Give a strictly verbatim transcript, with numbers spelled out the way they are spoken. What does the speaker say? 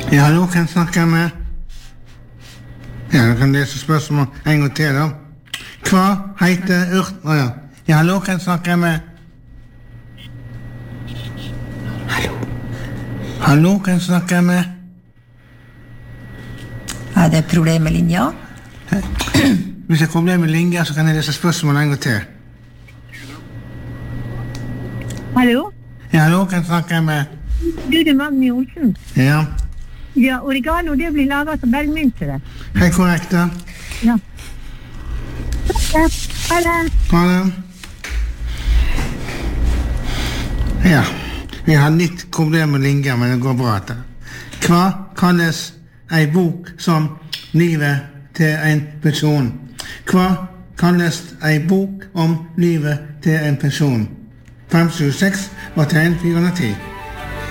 Ja, hallo, kan jeg snakke med? Ja, du kan lese spørsmål en gang til da. Hva heter urt... Å ja. Ja, hallo, kan jeg snakke med? Hallo. Hallo, kan jeg snakke med? Er det problem med linja? Hvis det er problem med linja, så kan jeg lese spørsmål en gang til. Hallo? Ja, hallo, kan jeg snakke med? Du, det er Magni Olsen. Ja. Ja, oregano, det blir laget som bergmynte, det. Hei, korrekt da. Ja. Ja, ha det. Ha det. Ja, vi har litt problem med linja, men det går bra etter. Hva kalles ei bok som livet til en person? Hva kalles ei bok om livet til en person? fem sju seks var tegn fire hundre og ti.